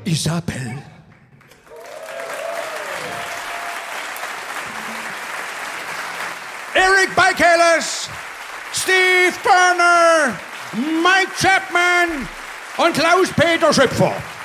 Isabel. Eric Beikeles, Steve Turner, Mike Chapman und Klaus-Peter Schöpfer.